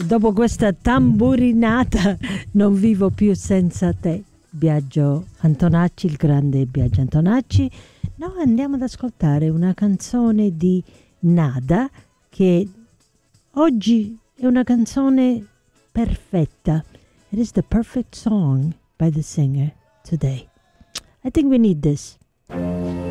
dopo questa tamburinata non vivo più senza te. Biagio Antonacci, il grande Biagio Antonacci. No, andiamo ad ascoltare una canzone di Nada che oggi è una canzone perfetta. It is the perfect song by the singer today. I think we need this.